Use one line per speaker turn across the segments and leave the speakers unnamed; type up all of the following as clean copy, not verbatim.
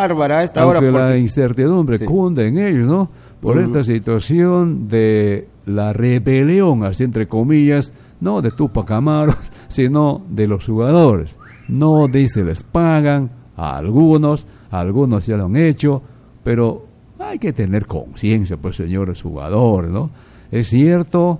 bárbara a esta hora.
Porque la incertidumbre cunde en ellos, ¿no? Por esta situación de la rebelión, así entre comillas, no de Tupac Amaru, sino de los jugadores. No dice les pagan a algunos ya lo han hecho, pero hay que tener conciencia, pues, señores jugadores, ¿no? Es cierto,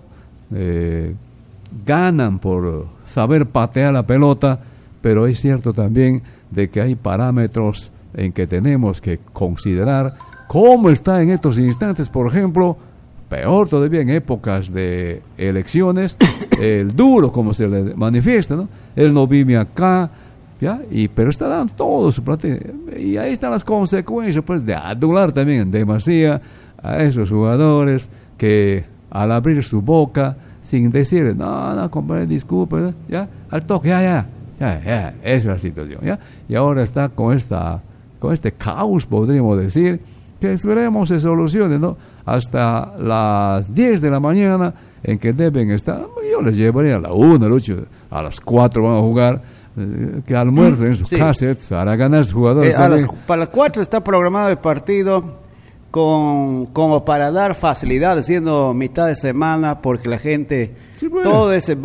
ganan por saber patear la pelota, pero es cierto también de que hay parámetros en que tenemos que considerar cómo está en estos instantes, por ejemplo, peor todavía en épocas de elecciones, el duro, como se le manifiesta, ¿no? Él no vive acá, ¿ya? Pero está dando todo su plata, y ahí están las consecuencias, pues, de adular también en demasía a esos jugadores que al abrir su boca, sin decir, no, compadre, disculpe, ¿ya? Al toque, ya, esa es la situación, ¿ya? Y ahora está con este caos, podríamos decir, que esperemos se solucione, ¿no? Hasta las 10 de la mañana, en que deben estar, yo les llevaría a la 1, a las 4 van a jugar, que almuercen en sus cassettes, para ganar sus jugadores.
Para las 4 está programado el partido, como para dar facilidad, siendo mitad de semana, porque la gente, todo ese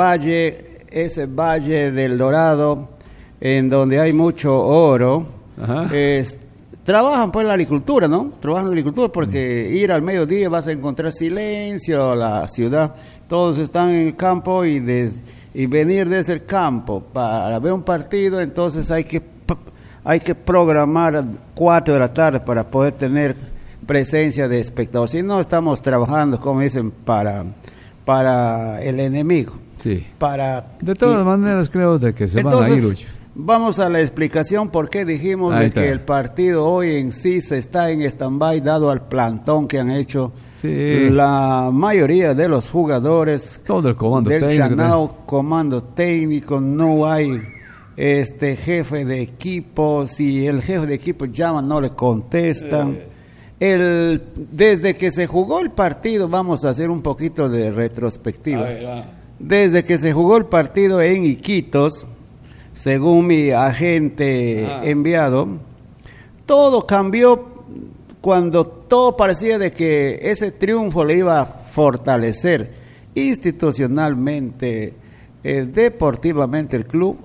valle del Dorado, en donde hay mucho oro, trabajan pues la agricultura, ¿no? Trabajan la agricultura porque ir al mediodía vas a encontrar silencio, la ciudad, todos están en el campo y venir desde el campo para ver un partido, entonces hay que programar 4 de la tarde para poder tener presencia de espectadores. Si no, estamos trabajando, como dicen, para el enemigo.
Sí. De todas maneras, creo de que se van a ir, Lucho.
Vamos a la explicación por qué dijimos de que el partido hoy en sí se está en stand-by, dado al plantón que han hecho la mayoría de los jugadores.
Todo el comando
del
técnico.
Chanao, comando técnico, no hay jefe de equipo. Si el jefe de equipo llama, no le contestan. Desde que se jugó el partido, vamos a hacer un poquito de retrospectiva. Desde que se jugó el partido en Iquitos, según mi agente enviado, todo cambió cuando todo parecía de que ese triunfo le iba a fortalecer institucionalmente, deportivamente el club.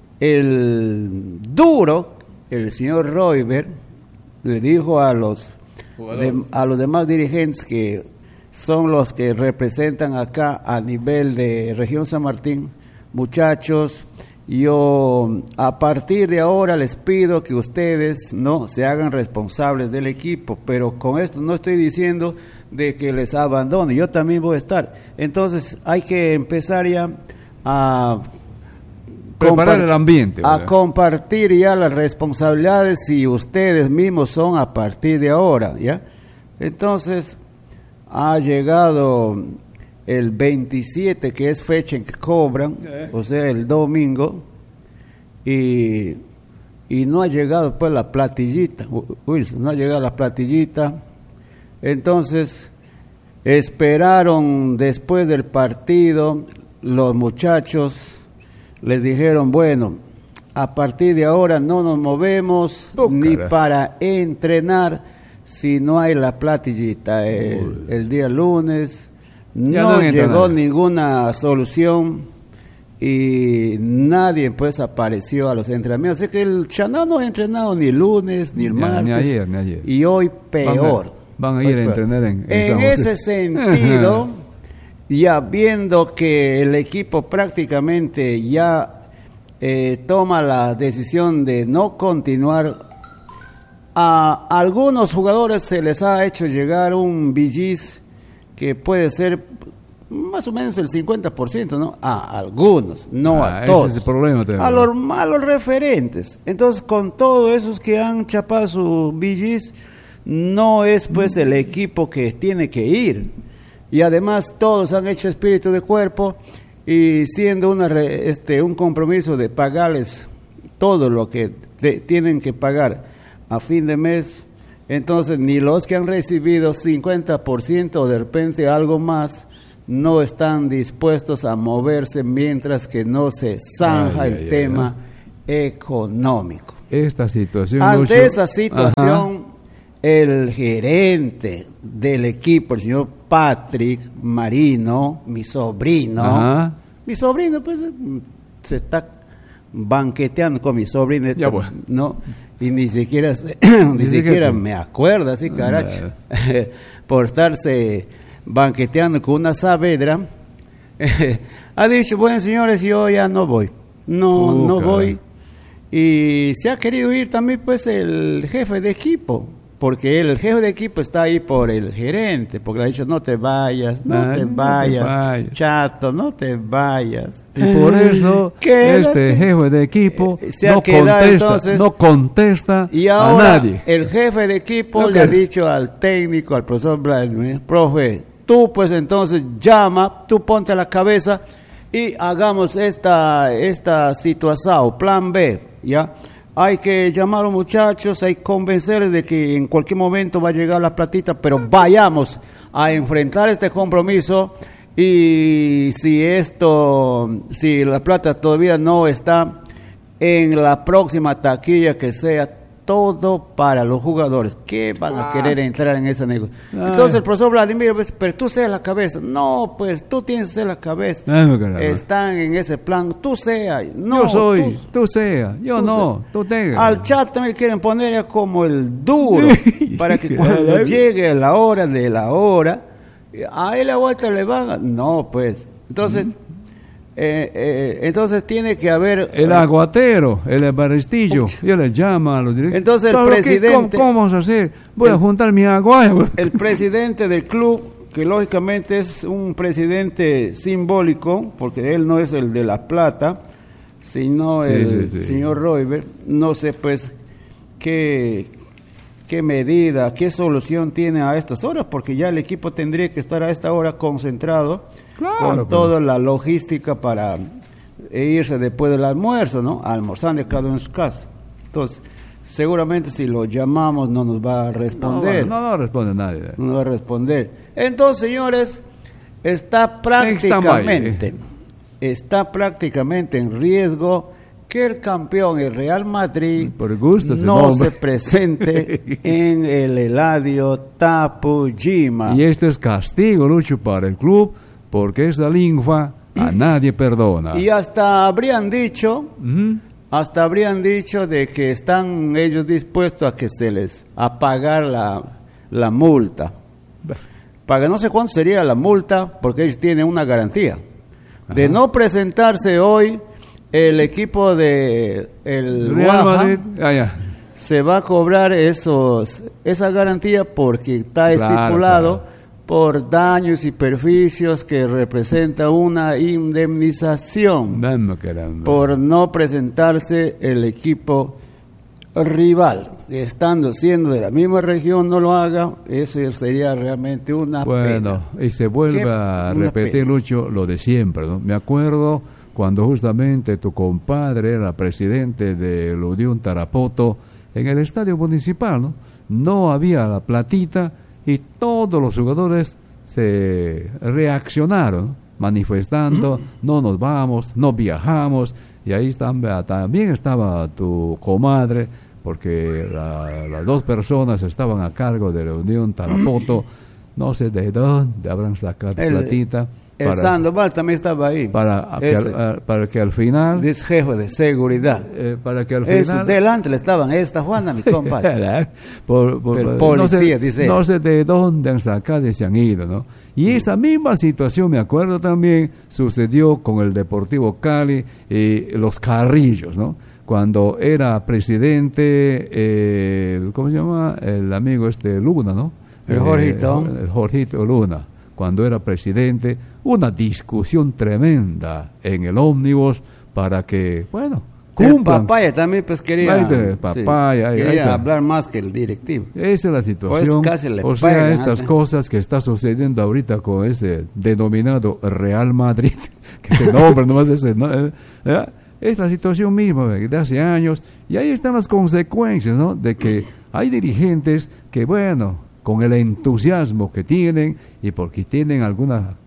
El duro, el señor Roiber, le dijo a los demás dirigentes, que son los que representan acá a nivel de región San Martín: muchachos, yo a partir de ahora les pido que ustedes no se hagan responsables del equipo, pero con esto no estoy diciendo de que les abandone, yo también voy a estar. Entonces hay que empezar ya a
preparar el ambiente, ¿verdad?
A compartir ya las responsabilidades, si ustedes mismos son a partir de ahora, ¿ya? Entonces ha llegado el 27, que es fecha en que cobran, o sea, el domingo, y no ha llegado pues la platillita, no ha llegado la platillita. Entonces esperaron después del partido, los muchachos les dijeron, bueno, a partir de ahora no nos movemos ni para entrenar si no hay la platillita. El día lunes no llegó ninguna solución y nadie pues apareció a los entrenamientos. Así que el Chanao no ha entrenado ni el lunes ni el martes,
ni ayer.
Y hoy peor.
Van a ir a entrenar en
ese sentido. Ya viendo que el equipo prácticamente ya toma la decisión de no continuar, a algunos jugadores se les ha hecho llegar un BGs que puede ser más o menos el 50%, ¿no? A algunos, no a todos.
Ese es el problema también.
A los referentes. Entonces, con todos esos que han chapado sus BGs, no es pues el equipo que tiene que ir. Y además todos han hecho espíritu de cuerpo, y siendo un compromiso de pagarles todo lo que tienen que pagar a fin de mes, entonces ni los que han recibido 50% o de repente algo más no están dispuestos a moverse mientras que no se zanja el tema económico.
esta situación.
Ante
Lucho,
esa situación,
ajá,
el gerente del equipo, el señor Patrick Marino, mi sobrino,
ajá,
pues se está banqueteando con mi sobrino,
ya bueno,
¿no? Y ni siquiera
Dice que-
me acuerda, así caracho, por estarse banqueteando con una Saavedra. Ha dicho, bueno señores, yo ya no voy, no
caray.
voy. Y se ha querido ir también pues el jefe de equipo, porque el jefe de equipo está ahí por el gerente, porque le ha dicho no te vayas, no te vayas, chato, no te vayas.
Y por eso
Quédate.
este jefe de equipo
Se ha quedado, entonces,
no contesta
Y
a
ahora
nadie.
el jefe de equipo
No
le ha
que-
dicho al técnico, al profesor Vladimir, profe, tú pues entonces llama, tú ponte a la cabeza y hagamos esta situación, plan B, ¿ya? Hay que llamar a los muchachos, hay que convencerles de que en cualquier momento va a llegar la platita, pero vayamos a enfrentar este compromiso y si la plata todavía no está en la próxima taquilla, que sea todo para los jugadores que van a querer entrar en esa negociación. Entonces el profesor Vladimir, pues, pero tú seas la cabeza. No, pues tú tienes que ser la cabeza. Están en ese plan, tú seas. No,
yo soy, tú sea, yo
tú
no,
sea.
tú tengas.
Al chat también quieren poner ya como el duro, para que cuando llegue la hora de la hora, a él la vuelta le van a... No, pues, entonces... entonces tiene que haber
el aguatero, el baristillo, yo le llama a los directores.
Entonces el
¿Pero qué?
presidente...
¿Cómo vamos a hacer? Voy a juntar mi agua.
El presidente del club, que lógicamente es un presidente simbólico, porque él no es el de La Plata, sino el señor Roiber, no sé pues qué medida, qué solución tiene a estas horas, porque ya el equipo tendría que estar a esta hora concentrado, con toda la logística para irse después del almuerzo, ¿no? Almorzando cada uno en su casa. Entonces, seguramente si lo llamamos no nos va a responder.
No responde nadie.
No va a responder. Entonces, señores, está prácticamente en riesgo que el campeón, el Real Madrid,
por gusto,
no se presente en el Eladio Tapujima.
Y esto es castigo, Lucho, para el club, porque esa linfa a nadie perdona.
Y hasta habrían dicho de que están ellos dispuestos a que a pagar la multa. Paga no sé cuánto sería la multa, porque ellos tienen una garantía. De no presentarse hoy, el equipo de el
Real Madrid,
se va a cobrar esa garantía, porque está estipulado por daños y perjuicios, que representa una indemnización por no presentarse el equipo rival, siendo de la misma región, no lo haga. Eso sería realmente una pena.
Y se vuelve a repetir, Lucho, lo de siempre, ¿no? Me acuerdo cuando justamente tu compadre era presidente del Unión Tarapoto en el estadio municipal, ¿no? No había la platita y todos los jugadores se reaccionaron, manifestando, no nos vamos, no viajamos, y ahí también estaba tu comadre, porque las dos personas estaban a cargo de la Unión Tarapoto, no sé de dónde habrán sacado platita.
El Sandoval también estaba ahí.
Para que al final...
Es jefe de seguridad.
Para que al final...
Delante le estaban, esta Juana, mi compadre.
Policía,
dice.
No sé de dónde han sacado y se han ido, ¿no? Y esa misma situación, me acuerdo también, sucedió con el Deportivo Cali y los Carrillos, ¿no? Cuando era presidente, ¿cómo se llama? El amigo Luna, ¿no?
El Jorgito.
El Jorgito Luna. Cuando era presidente, una discusión tremenda en el ómnibus para que, bueno, cumplan.
El Papaya también pues quería hablar más que el directivo.
Esa es la situación.
Pues
estas cosas que está sucediendo ahorita con ese denominado Real Madrid, que se nombra nomás ese, ¿no? Es la situación misma de hace años, y ahí están las consecuencias, ¿no? De que hay dirigentes que, bueno, con el entusiasmo que tienen y porque tienen alguna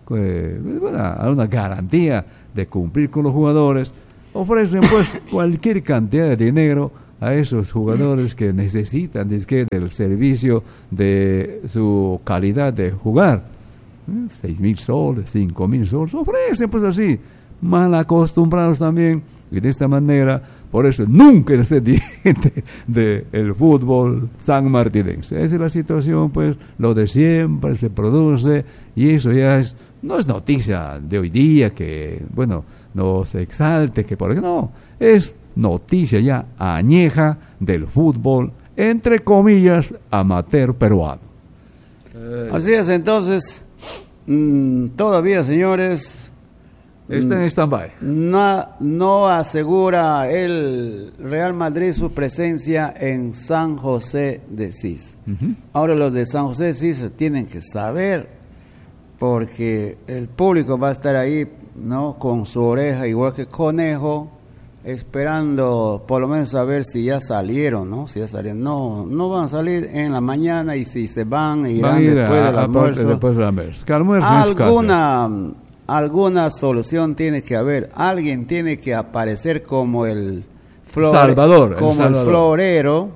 garantía de cumplir con los jugadores, ofrecen pues cualquier cantidad de dinero a esos jugadores que necesitan del servicio de su calidad de jugar. 6.000 soles, 5.000 soles, ofrecen pues así, mal acostumbrados también, y de esta manera, por eso nunca es dirigente del fútbol sanmartinense. Esa es la situación, pues, lo de siempre se produce, y eso ya no es noticia de hoy día que, bueno, no se exalte, que por ejemplo, no, es noticia ya añeja del fútbol, entre comillas, amateur peruano.
Así es, entonces, todavía, señores,
está en stand-by.
No asegura el Real Madrid su presencia en San José de Cis. Ahora los de San José de Cis tienen que saber, porque el público va a estar ahí, ¿no?, con su oreja igual que conejo, esperando por lo menos saber si ya salieron, ¿no? Si ya salieron. No van a salir en la mañana, y si se van, irán después del almuerzo.
Después del almuerzo. Que almuerzo
alguna solución tiene que haber. Alguien tiene que aparecer como el
Salvador,
el florero,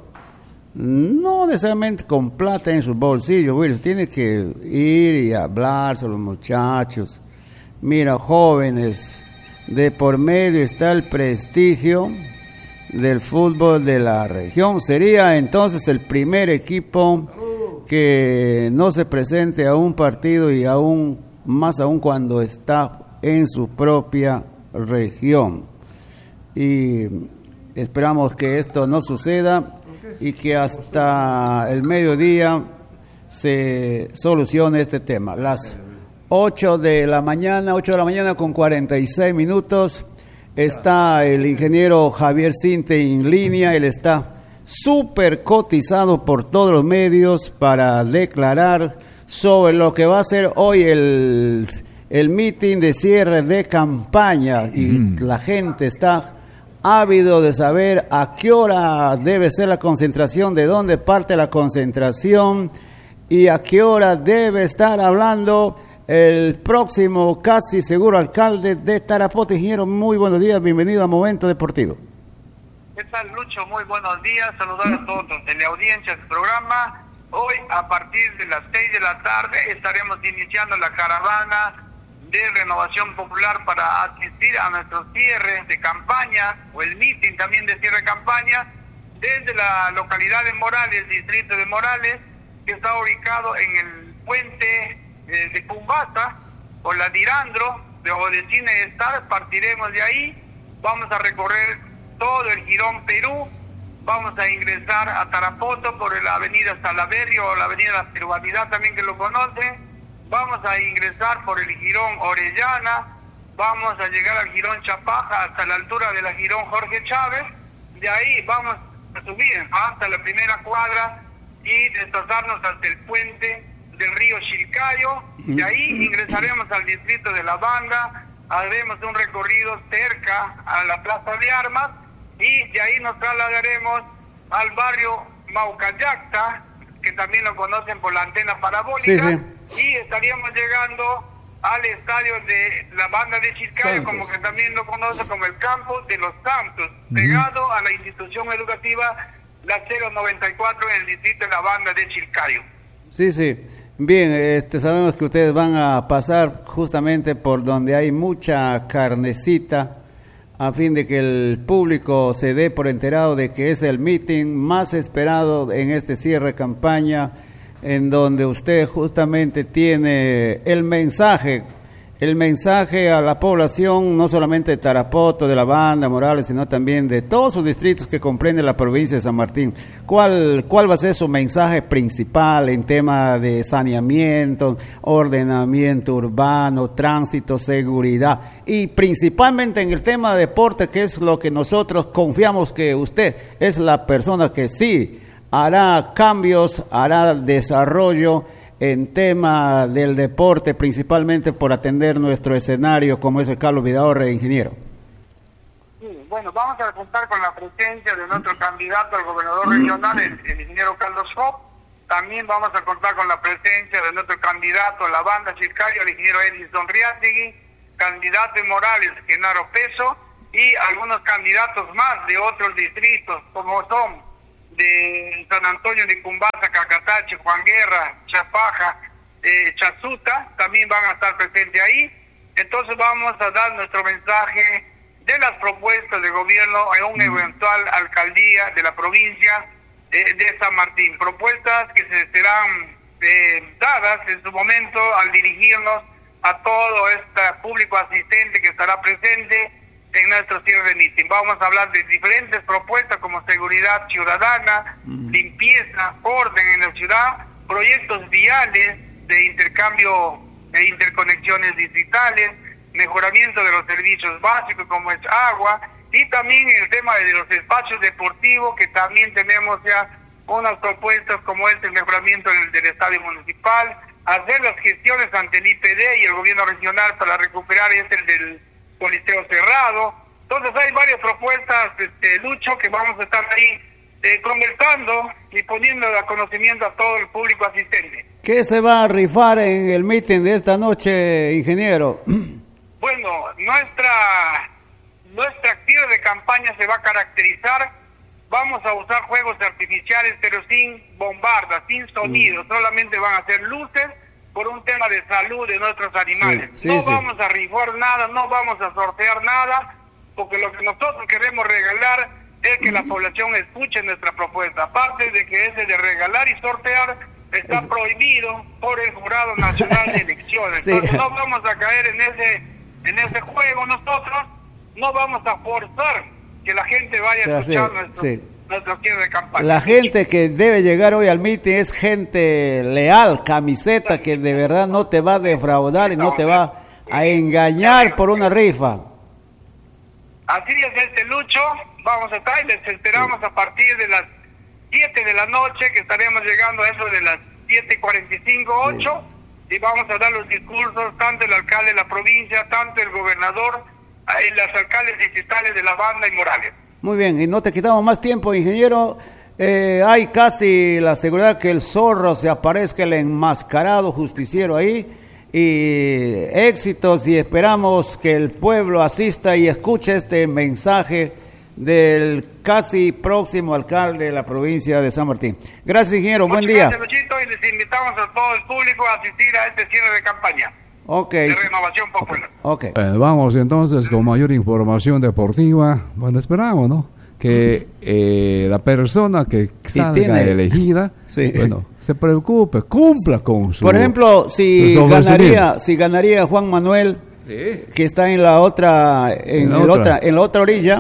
no necesariamente con plata en sus bolsillos. Wilson tiene que ir y hablar a los muchachos. Mira, jóvenes, de por medio está el prestigio del fútbol de la región. Sería entonces el primer equipo que no se presente a un partido, y aún más aún cuando está en su propia región. Y esperamos que esto no suceda y que hasta el mediodía se solucione este tema. Las 8 de la mañana con 46 minutos, está el ingeniero Javier Cinte en línea. Él está súper cotizado por todos los medios para declarar sobre lo que va a ser hoy el meeting de cierre de campaña, y la gente está ávido de saber a qué hora debe ser la concentración, de dónde parte la concentración y a qué hora debe estar hablando el próximo casi seguro alcalde de Tarapoto. Ingeniero, muy buenos días, bienvenido a Momento Deportivo.
¿Qué tal, Lucho? Muy buenos días, saludar a todos los teleaudiencias del programa. Hoy, a partir de las 6 de la tarde, estaremos iniciando la caravana de Renovación Popular para asistir a nuestro cierre de campaña, o el meeting también de cierre de campaña, desde la localidad de Morales, distrito de Morales, que está ubicado en el puente de Cumbasa, o la Dirandro, de Obedecine Estar. Partiremos de ahí, vamos a recorrer todo el Jirón Perú, vamos a ingresar a Tarapoto por la avenida Salaberry, o la avenida La Peruanidad también, que lo conocen. Vamos a ingresar por el Jirón Orellana, vamos a llegar al Jirón Chapaja hasta la altura de la Jirón Jorge Chávez. De ahí vamos a subir hasta la primera cuadra y desplazarnos hasta el puente del río Chilcayo. De ahí ingresaremos al distrito de La Banda, haremos un recorrido cerca a la Plaza de Armas, y de ahí nos trasladaremos al barrio Maucayacta, que también lo conocen por la antena parabólica, y estaríamos llegando al estadio de la Banda de Chilcayo, como que también lo conoce como el Campo de los Santos, pegado a la institución educativa La 094 en el distrito de la Banda de Chilcayo.
Sí. Bien, sabemos que ustedes van a pasar justamente por donde hay mucha carnecita, a fin de que el público se dé por enterado de que es el meeting más esperado en este cierre de campaña, en donde usted justamente tiene el mensaje a la población, no solamente de Tarapoto, de La Banda, Morales, sino también de todos sus distritos que comprenden la provincia de San Martín. ¿Cuál va a ser su mensaje principal en tema de saneamiento, ordenamiento urbano, tránsito, seguridad, y principalmente en el tema de deporte, que es lo que nosotros confiamos que usted es la persona que sí hará cambios, hará desarrollo en tema del deporte, principalmente por atender nuestro escenario, como es el Carlos Vidaurre, ingeniero?
Sí, bueno, vamos a contar con la presencia de nuestro candidato al gobernador regional, el ingeniero Carlos Hop. También vamos a contar con la presencia de nuestro candidato a la Banda Chilcayo, el ingeniero Edison Riategui, candidato en Morales, Genaro Peso, y algunos candidatos más de otros distritos, como son de San Antonio de Cumbasa, Cacatache, Juan Guerra, Chapaja, Chazuta, también van a estar presentes ahí. Entonces vamos a dar nuestro mensaje de las propuestas de gobierno en una eventual alcaldía de la provincia de San Martín. Propuestas que se serán dadas en su momento al dirigirnos a todo este público asistente que estará presente en nuestro cierre de mitin. Vamos a hablar de diferentes propuestas como seguridad ciudadana, limpieza, orden en la ciudad, proyectos viales de intercambio e interconexiones digitales, mejoramiento de los servicios básicos como es agua, y también el tema de los espacios deportivos, que también tenemos ya unas propuestas como es el mejoramiento del estadio municipal, hacer las gestiones ante el IPD y el gobierno regional para recuperar el del Coliseo Cerrado. Entonces hay varias propuestas, Lucho, que vamos a estar ahí conversando y poniendo a conocimiento a todo el público asistente.
¿Qué se va a rifar en el meeting de esta noche, ingeniero?
Bueno, nuestra actividad de campaña se va a caracterizar, vamos a usar juegos artificiales, pero sin bombardas, sin sonido, solamente van a ser luces por un tema de salud de nuestros animales. Vamos a rifar nada, no vamos a sortear nada, porque lo que nosotros queremos regalar es que la población escuche nuestra propuesta. Aparte de que ese de regalar y sortear está prohibido por el Jurado Nacional de Elecciones. Entonces no vamos a caer en ese juego. Nosotros no vamos a forzar que la gente vaya a escuchar nuestro cierre de campaña.
La gente que debe llegar hoy al meeting es gente leal, camiseta, que de verdad no te va a defraudar y no te va a engañar por una rifa.
Así es, Lucho. Vamos a estar y les esperamos a partir de las 7 de la noche, que estaremos llegando a eso de las 7:45, 8, y vamos a dar los discursos, tanto el alcalde de la provincia, tanto el gobernador, y las alcaldes distritales de La Banda y Morales.
Muy bien, y no te quitamos más tiempo, ingeniero. Hay casi la seguridad que el zorro se aparezca, el enmascarado justiciero ahí, y éxitos, y esperamos que el pueblo asista y escuche este mensaje del casi próximo alcalde de la provincia de San Martín. Gracias, ingeniero. Buen día.
Gracias, Luchito, y les invitamos a todo el público a asistir a este cierre de campaña.
De
Renovación Popular.
Vamos entonces con mayor información deportiva. Bueno, esperamos, ¿no? Que la persona que salga elegida, bueno, se preocupe, cumpla con su...
Por ejemplo, si ganaría Juan Manuel, que está en la otra orilla,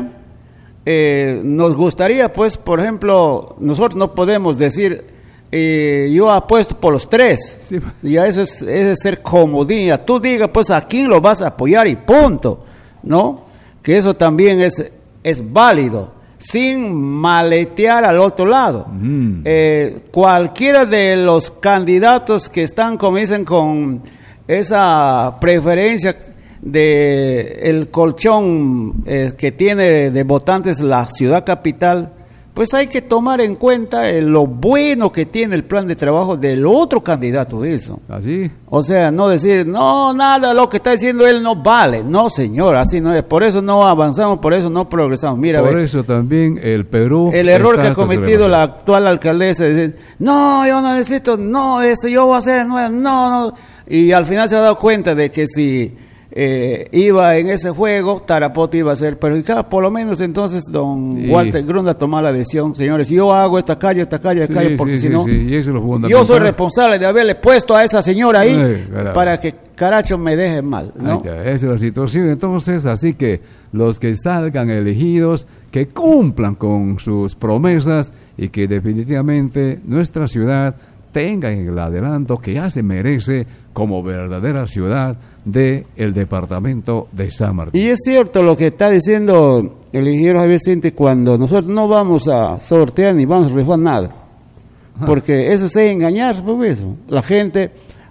nos gustaría, pues, por ejemplo, nosotros no podemos decir yo apuesto por los tres, ya eso es ser comodín. Tú digas, pues, a quién lo vas a apoyar y punto, ¿no? Que eso también es válido, sin maletear al otro lado. Cualquiera de los candidatos que están, como dicen, con esa preferencia de el colchón que tiene de votantes la ciudad capital, pues hay que tomar en cuenta lo bueno que tiene el plan de trabajo del otro candidato, eso.
¿Así?
O sea, no decir, no, nada, lo que está diciendo él no vale. No, señor, así no es. Por eso no avanzamos, por eso no progresamos. Mira,
por eso también el Perú...
El error que ha cometido la actual alcaldesa es decir, no, yo no necesito, no, eso yo voy a hacer, no. Y al final se ha dado cuenta de que si... iba en ese juego, Tarapoto iba a ser perjudicado. Por lo menos entonces don Walter Grunda tomó la decisión, señores, yo hago esta calle, porque si no, yo soy responsable de haberle puesto a esa señora ahí para que Caracho me deje mal, ¿no?
Esa es la situación. Entonces, así que los que salgan elegidos, que cumplan con sus promesas y que definitivamente nuestra ciudad tenga el adelanto que ya se merece como verdadera ciudad del departamento de San Martín.
Y es cierto lo que está diciendo el ingeniero Javier Cinti, cuando nosotros no vamos a sortear ni vamos a rifar nada, porque eso es engañar, por eso. La gente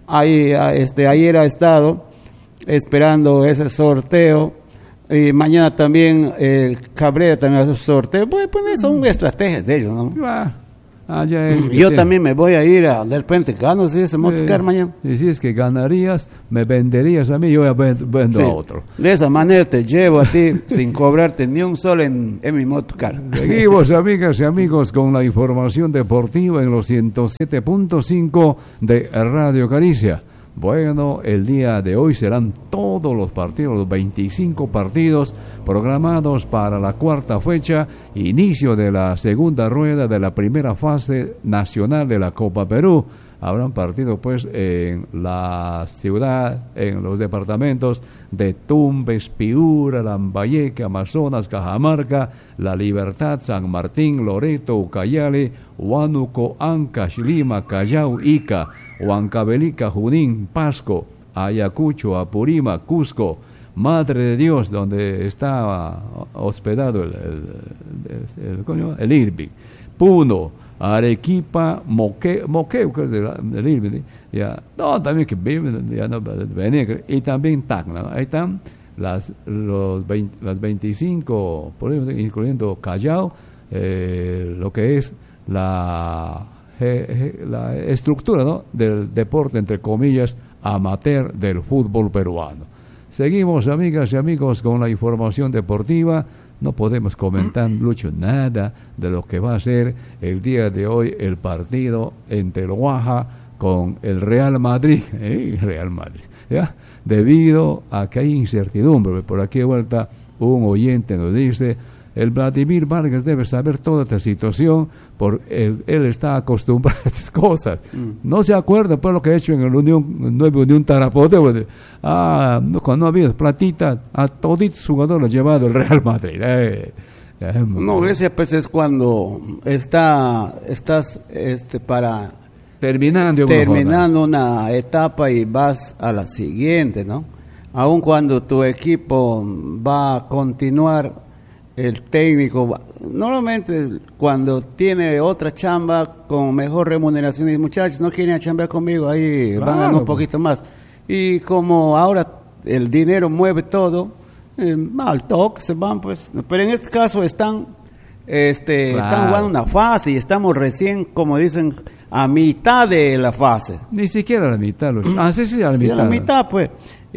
ayer ha estado esperando ese sorteo, y mañana también Cabrera también hace sorteo. Pues eso son estrategias de ellos, ¿no? Yo también me voy a ir de repente, gano si ese motocar mañana.
Y si es que ganarías, me venderías a mí, yo vendo a otro.
De esa manera te llevo a ti sin cobrarte ni un sol en mi motocar.
Seguimos, amigas y amigos, con la información deportiva en los 107.5 de Radio Caricia. Bueno, el día de hoy serán todos los partidos, los 25 partidos programados para la cuarta fecha, inicio de la segunda rueda de la primera fase nacional de la Copa Perú. Habrán partido pues en la ciudad, en los departamentos de Tumbes, Piura, Lambayeque, Amazonas, Cajamarca, La Libertad, San Martín, Loreto, Ucayali, Huánuco, Ancash, Lima, Callao, Ica, Huancavelica, Junín, Pasco, Ayacucho, Apurima, Cusco, Madre de Dios, donde está hospedado el IRBI, Puno, Arequipa, Moqueo, que es del IRBI, ya, no, también que ya no venía, y también Tacna, ¿no? Ahí están las 25, por ejemplo, incluyendo Callao, lo que es la estructura, ¿no?, del deporte, entre comillas, amateur del fútbol peruano. Seguimos, amigas y amigos, con la información deportiva. No podemos comentar, Lucho, nada de lo que va a ser el día de hoy el partido entre el Guaja con el Real Madrid, ¿ya? Debido a que hay incertidumbre. Por aquí de vuelta un oyente nos dice: el Vladimir Vargas debe saber toda esta situación, porque él está acostumbrado a estas cosas. No se acuerda por lo que ha hecho en el Unión Tarapoto. Cuando no había platita, a toditos los jugadores llevado el Real Madrid.
No, ese pues es cuando estás para terminando una etapa y vas a la siguiente, ¿no? Aun cuando tu equipo va a continuar, el técnico, normalmente cuando tiene otra chamba con mejor remuneración, y muchachos no quieren chambear conmigo, ahí van a ganar un poquito más. Y como ahora el dinero mueve todo, al toque se van, pues. Pero en este caso están jugando una fase y estamos recién, como dicen, a mitad de la fase.
Ni siquiera a la mitad. Sí, a la mitad.
A la mitad, pues.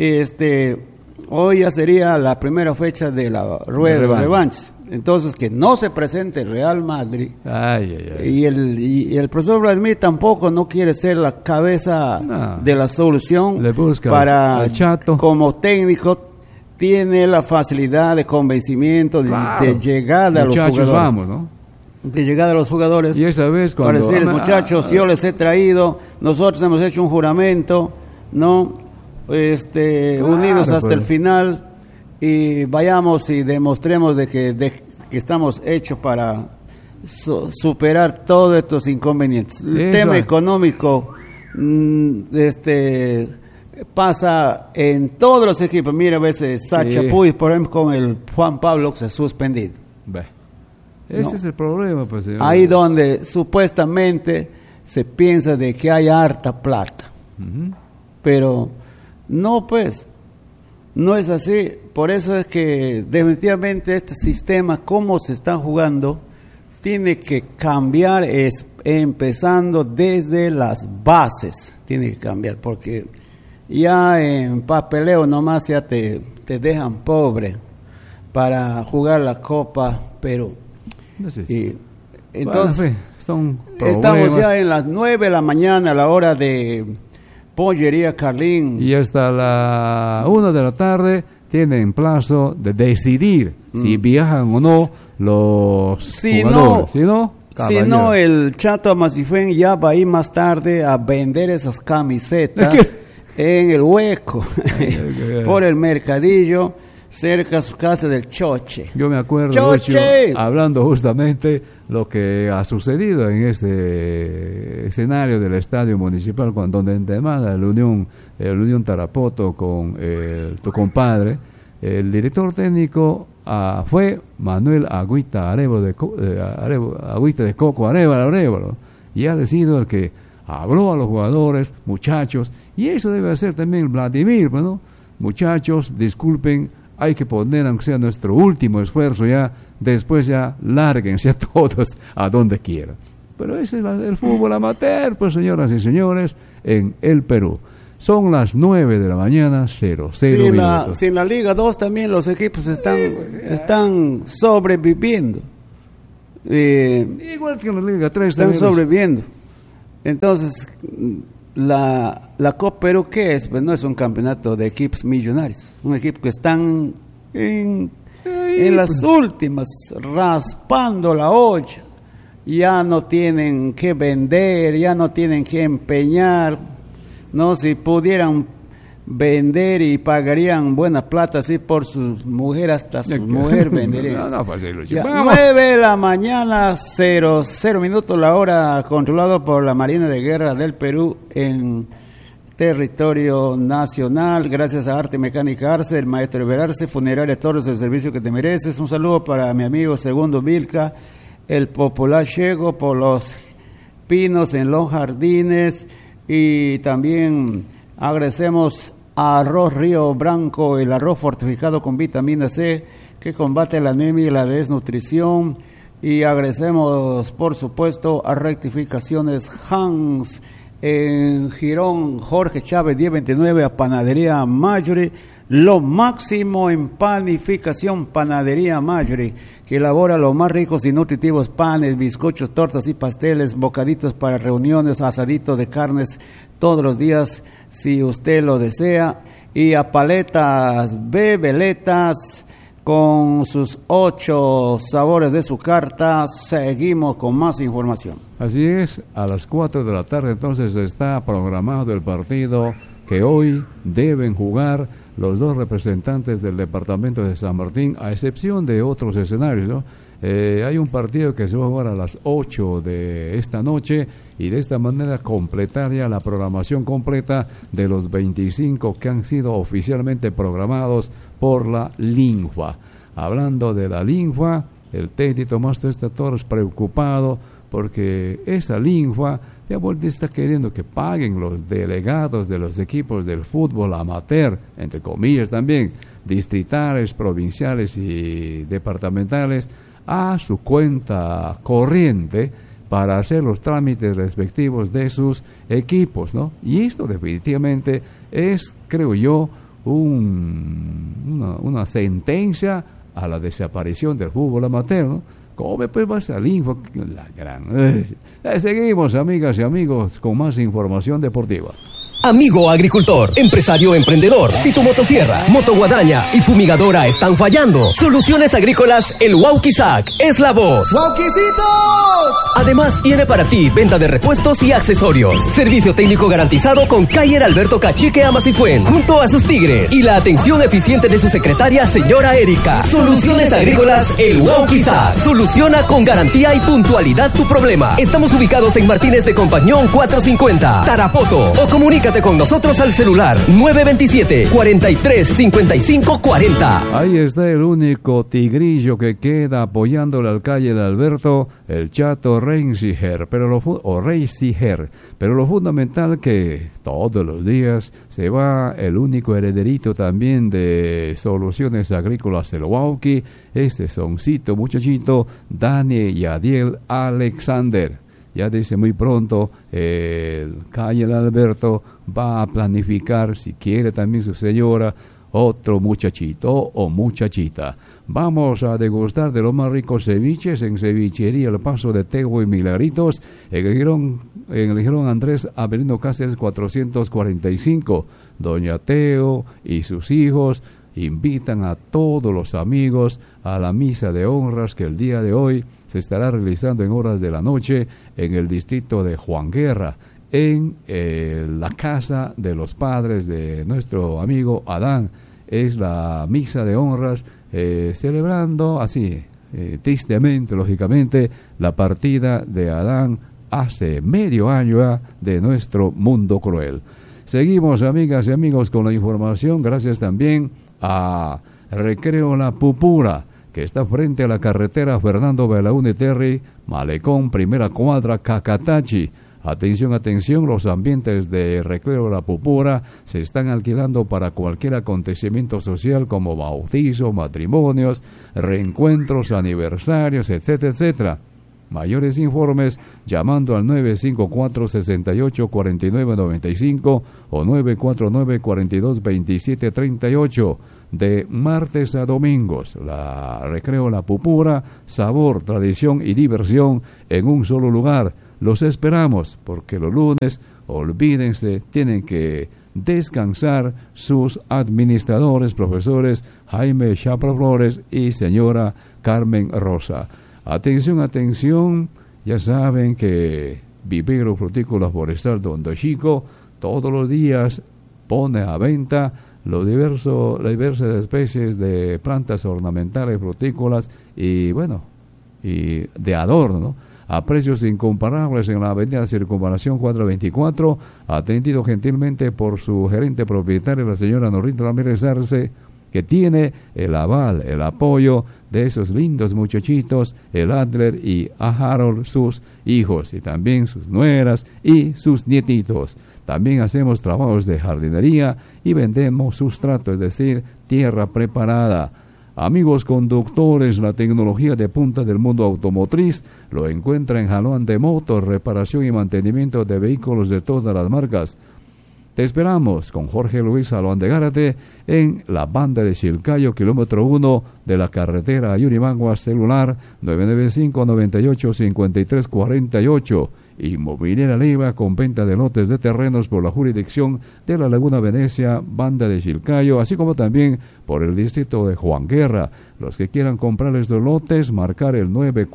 Hoy ya sería la primera fecha de la rueda de revancha. Entonces, que no se presente el Real Madrid. Y el profesor Vladimir tampoco no quiere ser la cabeza de la solución.
Le busca
para
al Chato.
Como técnico, tiene la facilidad de convencimiento, de llegada a los jugadores.
Vamos, ¿no?
De llegada a los jugadores.
Y esa vez cuando...
Para decirles, muchachos, yo les he traído, nosotros hemos hecho un juramento, ¿no? Unidos hasta el final, y vayamos y demostremos de que estamos hechos para superar todos estos inconvenientes. El tema económico pasa en todos los equipos. Mira, a veces Sacha Puig, por ejemplo, con el Juan Pablo, se ha suspendido.
Ese es el problema, pues, señor.
Ahí donde supuestamente se piensa de que hay harta plata. Pero no, pues, no es así. Por eso es que definitivamente este sistema, como se está jugando, tiene que cambiar, empezando desde las bases. Tiene que cambiar, porque ya en papeleo nomás ya te dejan pobre para jugar la Copa Perú. Entonces,
son
estamos ya en las 9 de la mañana, a la hora de Pollería Carlín.
Y hasta la 1 de la tarde tienen plazo de decidir si viajan o no los jugadores.
Si no, el Chato Amacifén ya va a ir más tarde a vender esas camisetas en el hueco, por el mercadillo, cerca a su casa del Choche.
Yo me acuerdo, Lucho, hablando justamente lo que ha sucedido en este escenario del estadio municipal, donde demanda el Unión Tarapoto con tu compadre. El director técnico fue Manuel Agüita Agüita de Coco Arevalo, y ha sido el que habló a los jugadores, muchachos, y eso debe hacer también Vladimir, ¿no? Muchachos, disculpen, hay que poner, aunque sea nuestro último esfuerzo ya, después ya lárguense a todos a donde quieran. Pero ese es el fútbol amateur, pues señoras y señores, en el Perú. Son las 9 de la mañana, 00 minutos.
Si en la Liga 2 también los equipos están sobreviviendo.
Igual que en la Liga 3
están sobreviviendo. Entonces, la Copa Perú, ¿qué es? Pues no es un campeonato de equipos millonarios. Un equipo que están en las últimas, raspando la olla. Ya no tienen que vender, ya no tienen que empeñar. No, si pudieran vender y pagarían buena plata así por sus mujeres, hasta su mujer venderían.
Pues,
9 de la mañana, 00 minutos, la hora controlado por la Marina de Guerra del Perú en territorio nacional. Gracias a Arte Mecánica Arce, el maestro Everarce, Funeraria Torres, el servicio que te mereces. Un saludo para mi amigo Segundo Vilca, el popular Chego por los pinos en los jardines. Y también agradecemos a Arroz Río Branco, el arroz fortificado con vitamina C que combate la anemia y la desnutrición. Y agradecemos, por supuesto, a Rectificaciones Hans en Girón, Jorge Chávez 1029, a Panadería Mayori, lo máximo en panificación, Panadería Mayori, que elabora los más ricos y nutritivos panes, bizcochos, tortas y pasteles, bocaditos para reuniones, asaditos de carnes todos los días si usted lo desea. Y a Paletas Bebeletas con sus 8 sabores de su carta. Seguimos con más información.
Así es, a las 4 de la tarde entonces está programado el partido que hoy deben jugar los dos representantes del departamento de San Martín, a excepción de otros escenarios, ¿no? Hay un partido que se va a jugar a las 8 de esta noche y de esta manera completar ya la programación completa de los 25 que han sido oficialmente programados por la Linfa. Hablando de la Linfa, el técnico Tomás Testa Torres preocupado porque esa Linfa ya está queriendo que paguen los delegados de los equipos del fútbol amateur, entre comillas también, distritales, provinciales y departamentales, a su cuenta corriente para hacer los trámites respectivos de sus equipos, ¿no? Y esto definitivamente es, creo yo, una sentencia a la desaparición del fútbol amateur, ¿no? ¿Cómo pues va a salir? La gran... Seguimos, amigas y amigos, con más información deportiva.
Amigo agricultor, empresario emprendedor, si tu motosierra, motoguadaña y fumigadora están fallando, Soluciones Agrícolas El Wauquizac es la voz. ¡Wauquicitos! Además tiene para ti venta de repuestos y accesorios, servicio técnico garantizado con Cayer Alberto Cachique Amasifuen, junto a sus tigres, y la atención eficiente de su secretaria señora Erika. Soluciones Agrícolas El Wauquizac soluciona con garantía y puntualidad tu problema. Estamos ubicados en Martínez de Compañón 450, Tarapoto, o comunícate con nosotros al celular 927-43-55-40.
Ahí está el único tigrillo que queda apoyándole al calle de Alberto, el Chato Reisiger, pero lo fundamental que todos los días se va el único herederito también de Soluciones Agrícolas El Wauqui, este soncito muchachito, Dani Yadiel Alexander. Ya dice muy pronto, el calle Alberto va a planificar, si quiere también su señora, otro muchachito o muchachita. Vamos a degustar de los más ricos ceviches en Cevichería El Paso de Tego y Milagritos, en el Girón Andrés Avelino Cáceres 445. Doña Teo y sus hijos invitan a todos los amigos a la misa de honras que el día de hoy se estará realizando en horas de la noche en el distrito de Juan Guerra, en la casa de los padres de nuestro amigo Adán. Es la misa de honras celebrando así, tristemente, lógicamente, la partida de Adán hace medio año de nuestro mundo cruel. Seguimos, amigas y amigos, con la información, gracias también a Recreo La Pupura, que está frente a la carretera Fernando Belaúnde Terry, Malecón, primera cuadra, Cacatachi. Atención, atención, los ambientes de Recreo La Pupura se están alquilando para cualquier acontecimiento social como bautizo, matrimonios, reencuentros, aniversarios, etcétera, etcétera. Mayores informes llamando al 954-684995 o 949-422738 de martes a domingos. La Recreo La Pupura, sabor, tradición y diversión en un solo lugar. Los esperamos porque los lunes, olvídense, tienen que descansar sus administradores, profesores Jaime Chapra Flores y señora Carmen Rosa. Atención, atención, ya saben que Vivero Frutícola Forestal Don Chico todos los días pone a venta las diversas especies de plantas ornamentales, frutícolas y bueno, y de adorno, ¿no? A precios incomparables en la avenida Circunvalación 424, atendido gentilmente por su gerente propietaria, la señora Norita Ramírez Arce, que tiene el aval, el apoyo de esos lindos muchachitos, el Adler y a Harold, sus hijos, y también sus nueras y sus nietitos. También hacemos trabajos de jardinería y vendemos sustrato, es decir, tierra preparada. Amigos conductores, la tecnología de punta del mundo automotriz lo encuentra en Jalón de Motos, reparación y mantenimiento de vehículos de todas las marcas. Te esperamos con Jorge Luis Salón de Gárate en la banda de Chilcayo, kilómetro 1 de la carretera Yurimaguas, celular 995-98-5348. Inmobiliaria Leiva con venta de lotes de terrenos por la jurisdicción de la Laguna Venecia, banda de Chilcayo, así como también por el distrito de Juan Guerra. Los que quieran comprar estos lotes, marcar el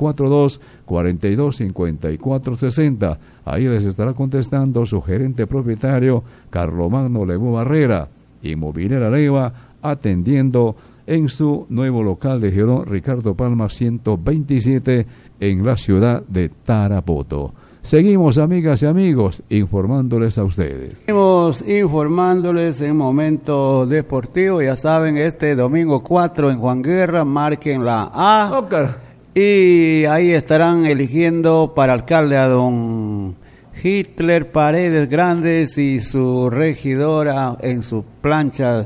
942-425460. Ahí les estará contestando su gerente propietario, Carlomagno Lebu Barrera. Inmobiliaria Leiva, atendiendo en su nuevo local de Girón Ricardo Palma 127 en la ciudad de Tarapoto. Seguimos, amigas y amigos, informándoles a ustedes.
Seguimos informándoles en Momento Deportivo. Ya saben, este domingo 4 en Juan Guerra, marquen la A.
Okay.
Y ahí estarán eligiendo para alcalde a don Hitler Paredes Grandes y su regidora en su plancha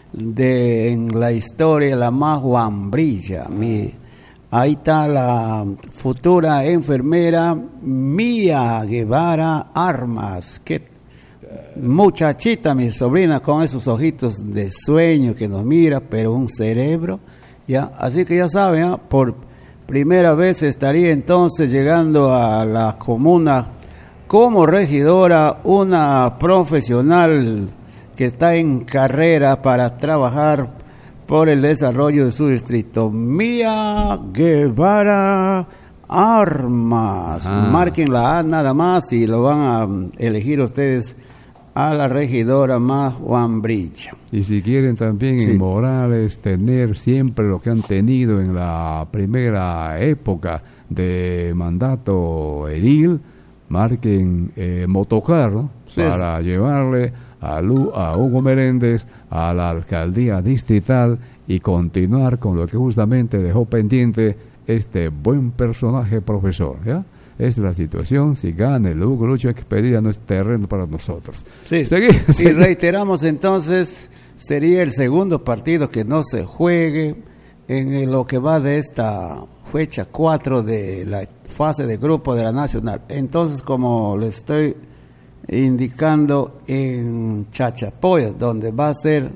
en la historia, la más guambrilla. Ahí está la futura enfermera Mía Guevara Armas. Qué muchachita, mi sobrina, con esos ojitos de sueño que nos mira, pero un cerebro. Ya, así que ya saben, ¿eh? Por primera vez estaría entonces llegando a la comuna como regidora una profesional que está en carrera para trabajar por el desarrollo de su distrito. Mía Guevara Armas. Marquen la A nada más y lo van a elegir ustedes a la regidora más guambrilla.
Y si quieren también en Morales tener siempre lo que han tenido en la primera época de mandato edil, marquen Motocar, ¿no? Para llevarle a Hugo Meréndez a la alcaldía distrital y continuar con lo que justamente dejó pendiente este buen personaje profesor, ¿ya? Es la situación. Si gana el Hugo Lucho, hay que pedir a nuestro terreno para nosotros.
Sí. Y reiteramos entonces, sería el segundo partido que no se juegue en lo que va de esta fecha 4 de la fase de grupo de la Nacional. Entonces, como les estoy indicando, en Chachapoyas, donde va a ser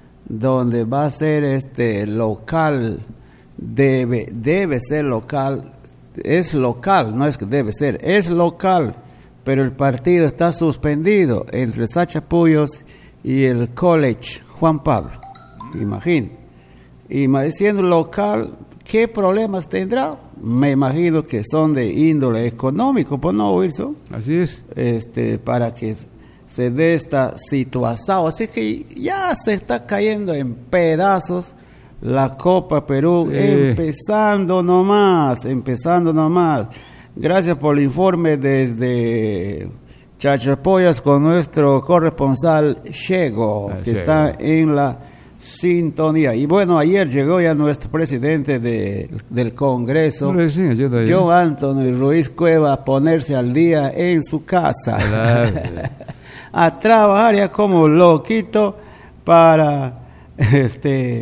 este local, debe ser local, es local, no es que debe ser, es local, pero el partido está suspendido entre Chachapuyos y el College Juan Pablo. Imagínate. Y siendo local, ¿qué problemas tendrá? Me imagino que son de índole económico, pues no, Wilson.
Así es.
Para que se dé esta situación. Así que ya se está cayendo en pedazos la Copa Perú, empezando nomás. Gracias por el informe desde Chachapoyas con nuestro corresponsal Chego, que está en la sintonía. Y bueno, ayer llegó ya nuestro presidente del Congreso, Joe Anthony Ruiz Cueva, a ponerse al día en su casa. A trabajar ya como loquito para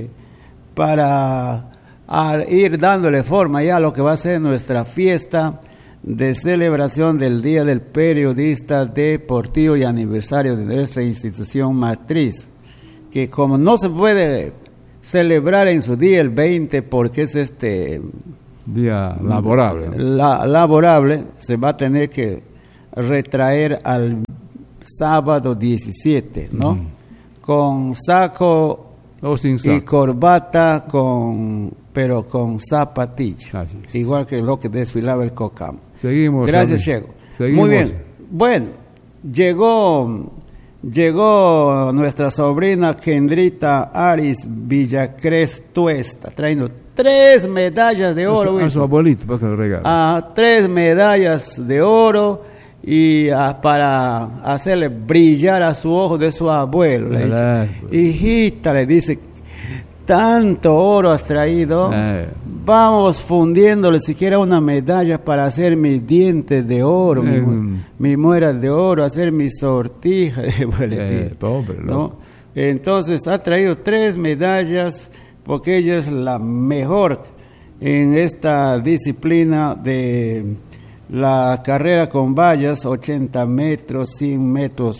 ir dándole forma ya a lo que va a ser nuestra fiesta de celebración del Día del Periodista Deportivo y aniversario de nuestra institución matriz, que como no se puede celebrar en su día el 20 porque es
día laborable,
laborable, se va a tener que retraer al sábado 17, ¿no? Con saco
sin saco
y corbata, pero con zapatillas, igual que lo que desfilaba el COCAM.
Seguimos.
Gracias, Chego. Muy bien. Bueno, llegó nuestra sobrina Kendrita Aris Villacrés Tuesta, trayendo 3 medallas de oro.
A su abuelito, para que le regale.
3 medallas de oro y para hacerle brillar a su ojo de su abuelo. Le dice, hijita, le dice, tanto oro has traído, vamos fundiéndole siquiera una medalla para hacer mis dientes de oro, mi muera de oro, hacer mi sortija de
pobre,
¿no? Entonces ha traído 3 medallas porque ella es la mejor en esta disciplina de la carrera con vallas, 80 metros, 100 metros,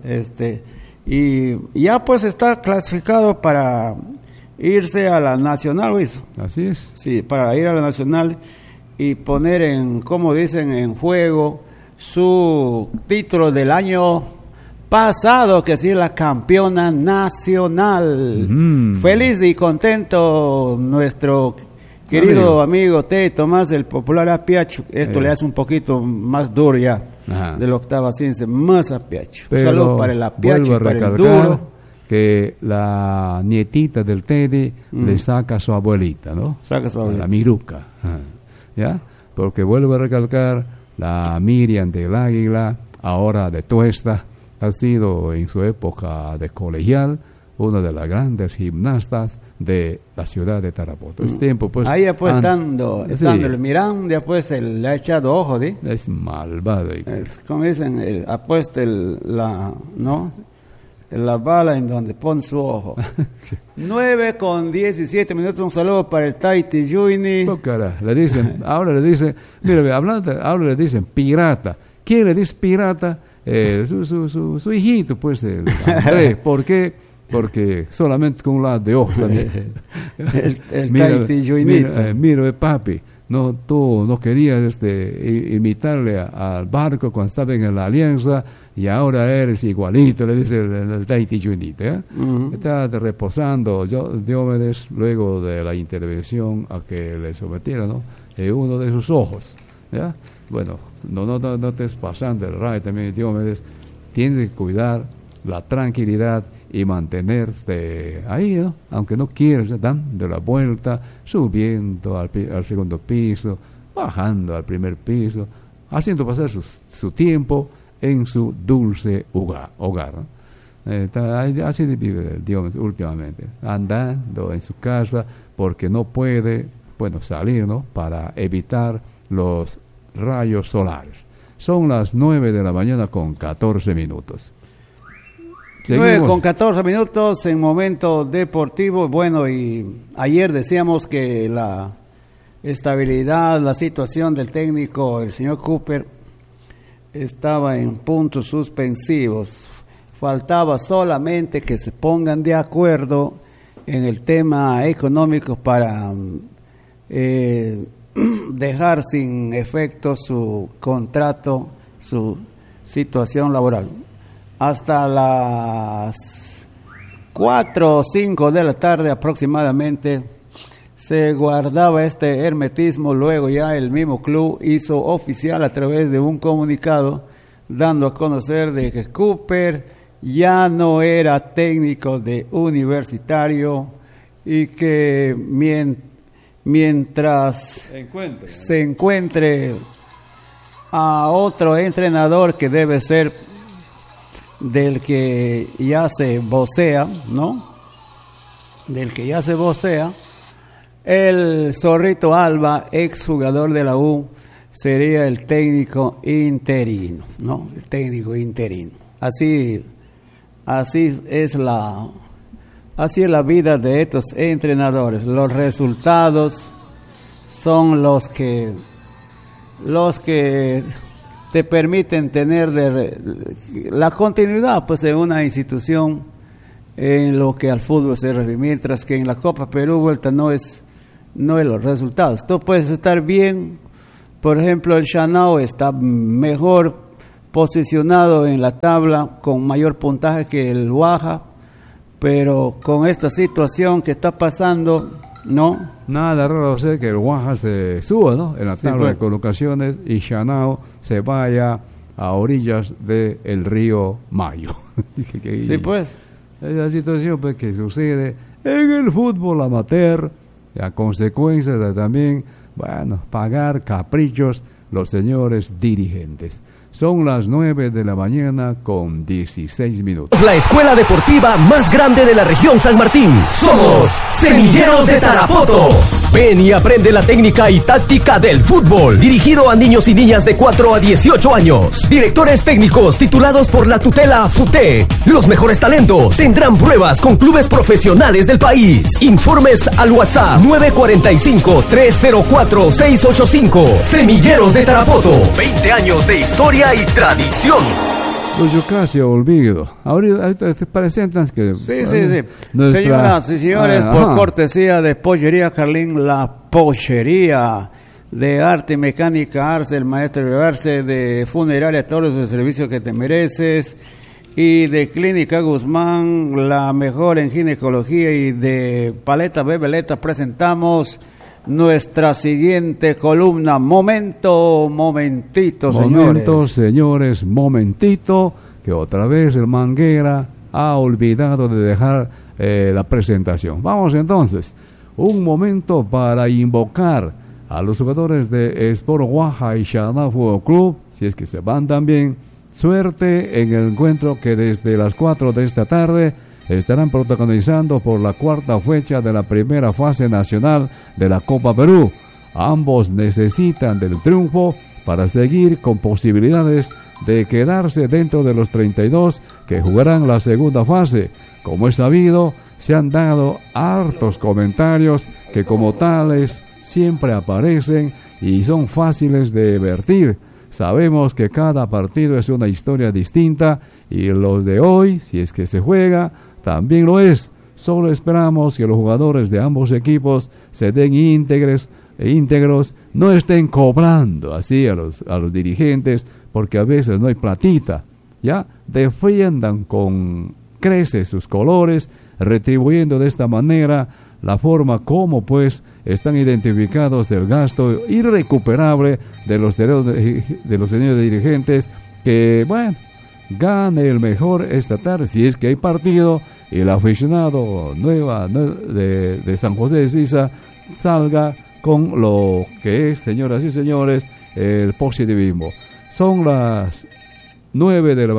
y ya pues está clasificado para irse a la nacional, Luis.
Así es.
Sí, para ir a la nacional y poner como dicen, en juego su título del año pasado, que sí es la campeona nacional. Feliz y contento nuestro querido amigo T. Tomás, el popular Apiacho. Esto le hace un poquito más duro ya. De lo que estaba haciendo, más Apiacho. Un saludo para el Apiacho y para el duro.
Que la nietita del Teddy le saca a su abuelita, ¿no?
Saca a su abuelita.
La Miruca. ¿Ya? Porque vuelvo a recalcar, la Miriam del Águila, ahora de Tuesta, ha sido en su época de colegial una de las grandes gimnastas de la ciudad de Tarapoto. Es tiempo, pues.
Ahí pues estándole mirando, ya pues le ha echado ojo, ¿sí?
Es malvado.
Como dicen, ha puesto la bala en donde pone su ojo. 9:17 minutos. Un saludo para el Taiti Juni.
Ahora le dicen, mira, ahora le dicen pirata. ¿Quién le dice pirata? Su hijito, pues, el Andrés. ¿Por qué? Porque solamente con un lado de ojos también.
el Taiti Juni.
Mira, papi. No, tú no querías imitarle al Barco cuando estaba en la Alianza y ahora eres igualito, le dice el Taiti Junito. Está reposando Diomedes luego de la intervención a que le sometieron, ¿no? En uno de sus ojos. ¿Ya? Bueno, no estés pasando el rayo también, Diomedes. Tienes que cuidar la tranquilidad y mantenerte ahí, ¿no? Aunque no quieras, dando la vuelta, subiendo al segundo piso, bajando al primer piso, haciendo pasar su tiempo en su dulce hogar, ¿no? Así vive Dios últimamente, andando en su casa porque no puede, salir, ¿no? Para evitar los rayos solares. Son las 9 de la mañana con 14 minutos.
9:14 en momento deportivo. Bueno, y ayer decíamos que la estabilidad, la situación del técnico, el señor Cooper, estaba en puntos suspensivos. Faltaba solamente que se pongan de acuerdo en el tema económico para dejar sin efecto su contrato, su situación laboral. Hasta las 4 o 5 de la tarde aproximadamente se guardaba este hermetismo. Luego ya el mismo club hizo oficial a través de un comunicado dando a conocer de que Cooper ya no era técnico de Universitario y que mientras se encuentre a otro entrenador que debe ser del que ya se vocea, ¿no? Del que ya se vocea, el Zorrito Alba, exjugador de la U, sería el técnico interino, ¿no? El técnico interino. Así es la vida de estos entrenadores. Los resultados son los que los que te permiten tener la continuidad pues en una institución en lo que al fútbol se refiere, mientras que en la Copa Perú Vuelta no es los resultados. Tú puedes estar bien, por ejemplo el Shanao está mejor posicionado en la tabla con mayor puntaje que el Waha, pero con esta situación que está pasando, no.
Nada raro ser que el Waha se suba, ¿no?, en la tabla
pues,
de colocaciones y Shanao se vaya a orillas del río Mayo.
Sí, pues.
Es la situación pues, que sucede en el fútbol amateur, y a consecuencia de también, bueno, pagar caprichos los señores dirigentes. Son las 9 de la mañana con 16 minutos.
La escuela deportiva más grande de la región San Martín. Somos Semilleros de Tarapoto. Ven y aprende la técnica y táctica del fútbol. Dirigido a niños y niñas de 4 a 18 años. Directores técnicos titulados por la tutela FUTE. Los mejores talentos tendrán pruebas con clubes profesionales del país. Informes al WhatsApp 945-304-685. Semilleros de Tarapoto. 20 años de historia y tradición.
Yo casi olvido. Ahorita te presentan que...
Sí. Señoras y señores, por cortesía de Pollería Carlín, la pollería de arte y mecánica Arce, el maestro Arce, de funeraria Toros, el servicio que te mereces, y de Clínica Guzmán, la mejor en ginecología, y de Paleta Bebeleta presentamos nuestra siguiente columna. Momentito, señores, momentito, que otra vez el Manguera ha olvidado de dejar la presentación. Vamos entonces, un momento para invocar a los jugadores de Sport Waha y Shanao Fútbol Club, si es que se van también, suerte en el encuentro que desde las 4 de esta tarde estarán protagonizando por la cuarta fecha de la primera fase nacional de la Copa Perú. Ambos necesitan del triunfo para seguir con posibilidades de quedarse dentro de los 32 que jugarán la segunda fase. Como es sabido, se han dado hartos comentarios que como tales siempre aparecen y son fáciles de vertir. Sabemos que cada partido es una historia distinta y los de hoy, si es que se juega, también lo es. Solo esperamos que los jugadores de ambos equipos se den íntegros, no estén cobrando así a los dirigentes, porque a veces no hay platita, ya defiendan con creces sus colores, retribuyendo de esta manera la forma como pues están identificados el gasto irrecuperable de los señores dirigentes, que bueno, gane el mejor esta tarde, si es que hay partido, y el aficionado de San José de Sisa salga con lo que es, señoras y señores, el positivismo. Son las 9 de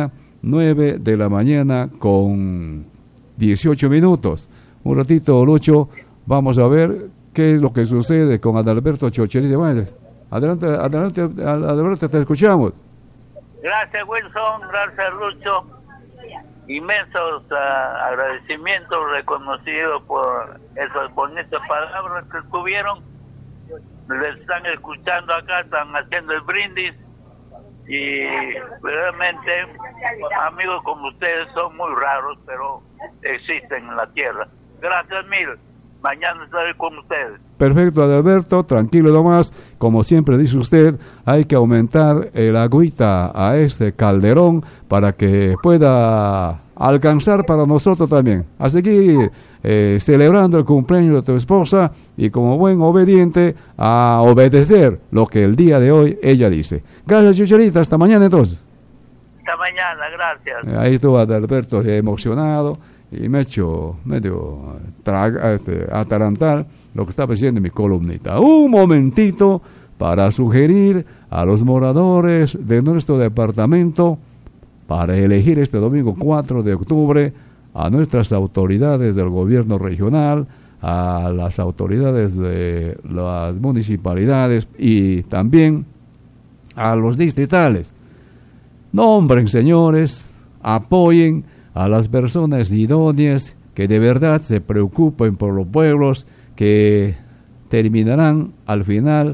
la mañana con 18 minutos. Un ratito, Lucho, vamos a ver qué es lo que sucede con Adalberto Chocherito. Adelante, Adalberto, te escuchamos.
Gracias, Wilson, gracias, Lucho. Inmensos agradecimientos reconocidos por esas bonitas palabras que tuvieron. Les están escuchando acá, están haciendo el brindis, y realmente amigos como ustedes son muy raros, pero existen en la tierra. Gracias mil. Mañana estaré con ustedes.
Perfecto, Adalberto, tranquilo nomás. Como siempre dice usted, hay que aumentar el agüita a este calderón para que pueda alcanzar para nosotros también. A seguir celebrando el cumpleaños de tu esposa y como buen obediente a obedecer lo que el día de hoy ella dice. Gracias, Chucherita. Hasta mañana entonces.
Hasta mañana, gracias.
Ahí estuvo Adalberto emocionado. Y me he hecho medio atarantar lo que estaba diciendo en mi columnita. Un momentito para sugerir a los moradores de nuestro departamento para elegir este domingo 4 de octubre a nuestras autoridades del gobierno regional, a las autoridades de las municipalidades y también a los distritales. Nombren, señores, apoyen a las personas idóneas que de verdad se preocupen por los pueblos, que terminarán al final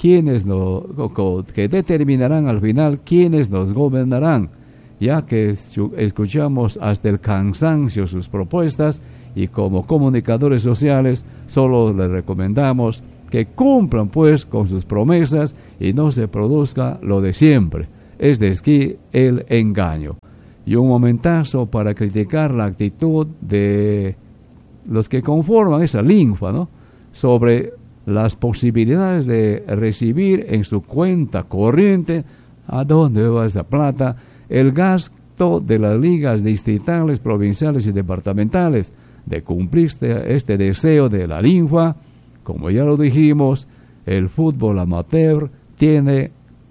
que determinarán al final quiénes nos gobernarán, ya que escuchamos hasta el cansancio sus propuestas, y como comunicadores sociales solo les recomendamos que cumplan pues con sus promesas y no se produzca lo de siempre, es decir, el engaño. Y un momentazo para criticar la actitud de los que conforman esa linfa, ¿no?, sobre las posibilidades de recibir en su cuenta corriente, ¿a dónde va esa plata?, el gasto de las ligas distritales, provinciales y departamentales, de cumplir este deseo de la linfa. Como ya lo dijimos, el fútbol amateur tiende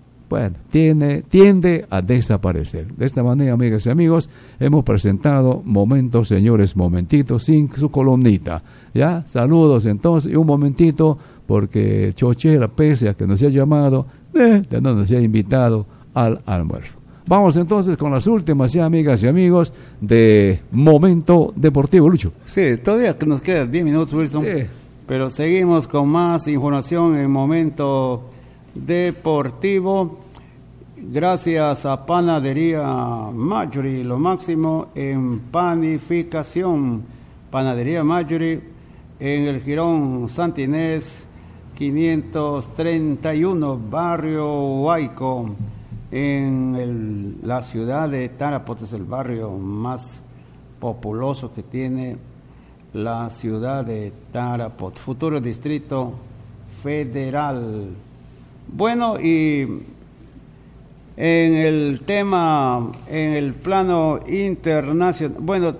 a desaparecer. De esta manera, amigas y amigos, hemos presentado Momentos, Señores, Momentitos, sin su columnita. Ya, saludos entonces, y un momentito, porque Chochera, pese a que nos ha llamado, no nos ha invitado al almuerzo. Vamos entonces con las últimas ya, amigas y amigos, de Momento Deportivo. Lucho.
Sí, todavía nos quedan 10 minutos, Wilson. Sí. Pero seguimos con más información en Momento Deportivo. Gracias a Panadería Marjorie, lo máximo en panificación. Panadería Marjorie en el Jirón Santa Inés 531, barrio Huayco, en la ciudad de Tarapoto. Es el barrio más populoso que tiene la ciudad de Tarapoto, futuro distrito federal. Bueno, y en el tema, en el plano internacional, bueno,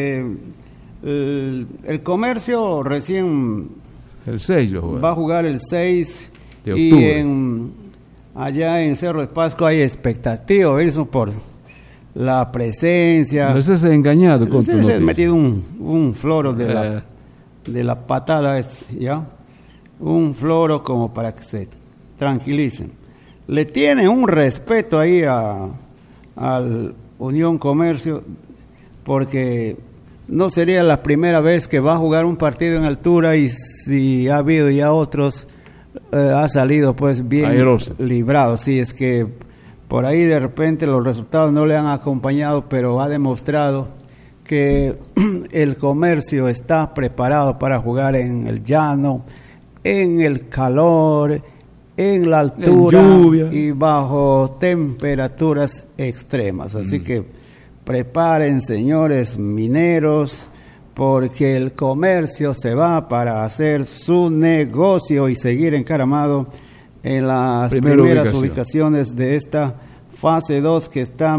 el Comercio recién
el 6
va a jugar el 6
de octubre.
Y allá en Cerro de Pasco hay expectativa, Wilson, por la presencia.
No estás engañado con tu noticia.
Se ha metido un floro de la patada, ¿ya? Un floro como para que se tranquilicen. Le tienen un respeto ahí al Unión Comercio, porque no sería la primera vez que va a jugar un partido en altura, y si ha habido ya otros, ha salido pues bien librado. Sí, es que por ahí de repente los resultados no le han acompañado, pero ha demostrado que el Comercio está preparado para jugar en el llano, en el calor, en la altura, en lluvia y bajo temperaturas extremas. Así que preparen, señores mineros, porque el Comercio se va para hacer su negocio y seguir encaramado en las primeras ubicaciones de esta fase 2, que está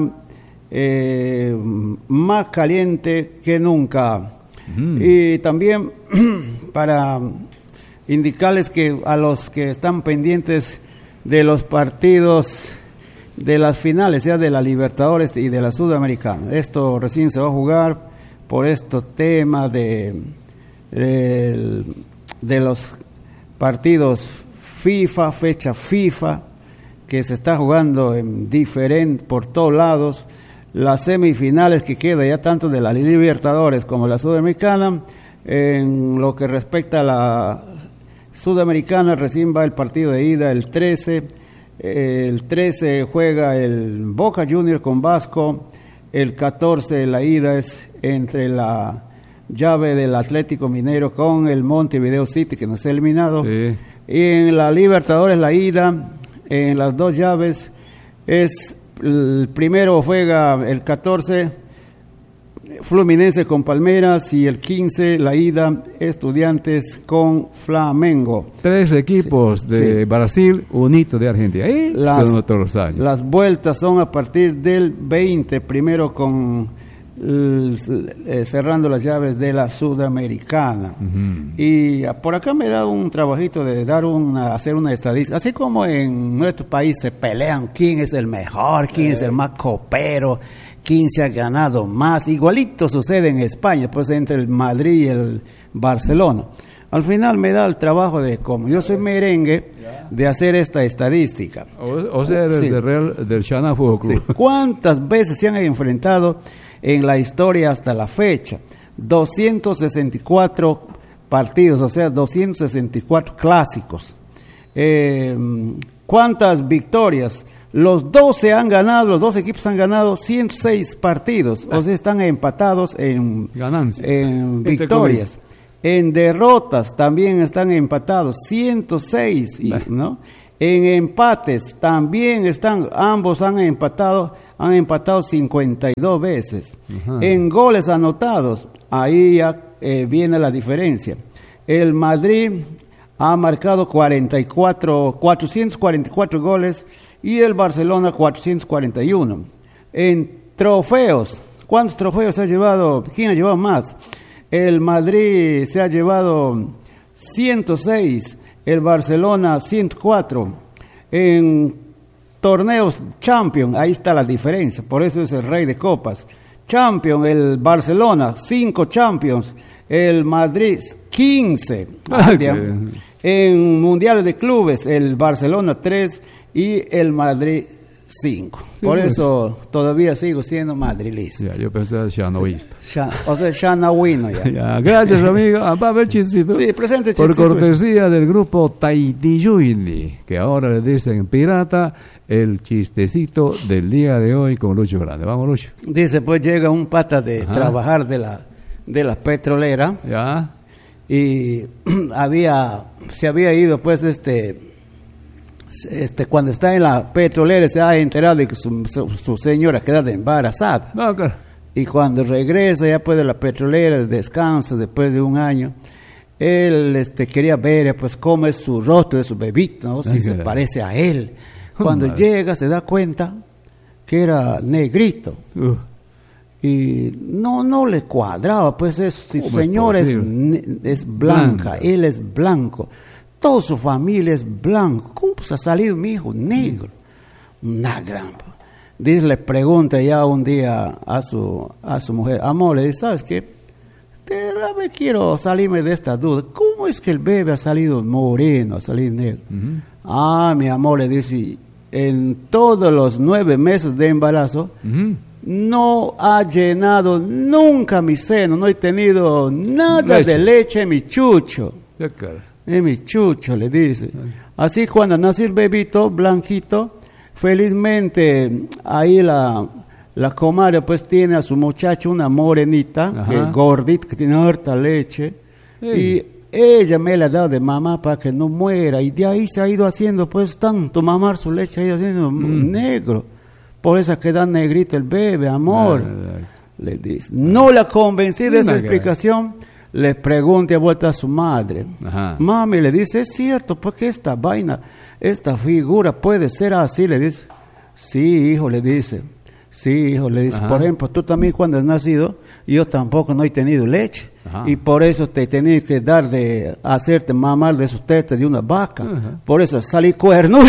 más caliente que nunca. Y también para indicarles que a los que están pendientes de los partidos de las finales, ya de la Libertadores y de la Sudamericana, esto recién se va a jugar por estos temas de los partidos FIFA, fecha FIFA, que se está jugando por todos lados. Las semifinales que queda ya tanto de la Libertadores como la Sudamericana. En lo que respecta a la Sudamericana, recién va el partido de ida el 13. El 13 juega el Boca Juniors con Vasco. El 14 la ida es entre la llave del Atlético Mineiro con el Montevideo City, que no se ha eliminado. Sí. Y en la Libertadores la ida, en las dos llaves, es el primero juega el 14 Fluminense con Palmeiras, y el 15 la ida Estudiantes con Flamengo.
3 equipos de Brasil, un hito de Argentina. Todos los años.
Las vueltas son a partir del 20, primero con cerrando las llaves de la Sudamericana. Y por acá me da un trabajito de hacer una estadística, así como en nuestro país se pelean quién es el mejor, quién es el más copero, quién se ha ganado más. Igualito sucede en España, pues entre el Madrid y el Barcelona. Al final me da el trabajo de, como yo soy merengue, de hacer esta estadística.
O sea, eres del Xana Fútbol Club.
Sí. ¿Cuántas veces se han enfrentado en la historia hasta la fecha? 264 partidos, o sea, 264 clásicos. ¿Cuántas victorias? Los 12 equipos han ganado 106 partidos, o sea, están empatados en
ganancias,
en victorias. En derrotas también están empatados, 106, ¿no? En empates también ambos han empatado 52 veces. Ajá. En goles anotados, ahí ya viene la diferencia. El Madrid ha marcado 444 goles y el Barcelona 441. En trofeos, ¿cuántos trofeos ha llevado? ¿Quién ha llevado más? El Madrid se ha llevado 106, el Barcelona 104. En torneos Champions, ahí está la diferencia, por eso es el rey de copas. Champions, el Barcelona 5 Champions, el Madrid 15. En mundiales de clubes, el Barcelona 3 y el Madrid 5. Sí, por eso todavía sigo siendo madrilista.
Ya, yo pensé xanoísta.
O sea, xanauino ya.
Ya. Gracias, amigo. Va a ver chistito.
Sí, presente
chistito. Por cortesía
eso.
del grupo Taitiyuini, que ahora le dicen pirata, el chistecito del día de hoy con Lucho Grande. Vamos, Lucho.
Dice, pues llega un pata de trabajar de la petrolera.
Ya.
Y se había ido, pues, cuando está en la petrolera se ha enterado de que su señora queda embarazada.
Okay.
Y cuando regresa ya pues de la petrolera, descansa después de un año, él quería ver pues cómo es su rostro de su bebito, ¿no? Si se parece a él. Cuando llega se da cuenta que era negrito. Y no le cuadraba, pues si su señora es blanca, él es blanco. Toda su familia es blanco. ¿Cómo pues ha salido mi hijo negro? Una gran. Dice, le pregunta ya un día a su mujer, amor, le dice, ¿sabes qué? Quiero salirme de esta duda. ¿Cómo es que el bebé ha salido moreno, ha salido negro? Mi amor, le dice, en todos los 9 meses de embarazo, no ha llenado nunca mi seno, no he tenido nada de leche en mi chucho. En mi chucho, le dice. Así cuando nace el bebito blanquito, felizmente ahí la comadre pues tiene a su muchacho una morenita, que es gordita, que tiene harta leche, y ella me la ha dado de mamá para que no muera, y de ahí se ha ido haciendo pues tanto mamar su leche, ha ido haciendo negro, por eso queda negrito el bebé, amor, le dice. No la convencí de esa explicación. Le pregunta a vuelta a su madre. Mami, le dice, es cierto, porque esta vaina, esta figura puede ser así, le dice. Sí, hijo, le dice. Por ejemplo, tú también cuando has nacido, yo tampoco no he tenido leche. Y por eso te tenía que hacerte mamar de sus tetas de una vaca. Por eso salí cuernudo.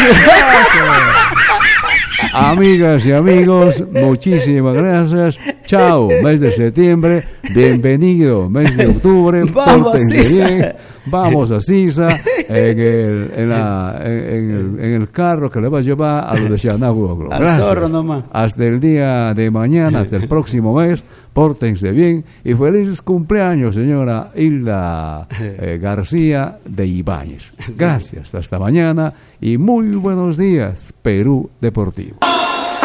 Amigas y amigos, muchísimas gracias. Chao, mes de septiembre. Bienvenido, mes de octubre. Pórtense bien. Vamos a Sisa en el carro que le va a llevar a los de Xanahuoglo. Gracias. Hasta el día de mañana, hasta el próximo mes. Pórtense bien y feliz cumpleaños, señora Hilda García de Ibáñez. Gracias, hasta mañana y muy buenos días, Perú Deportivo.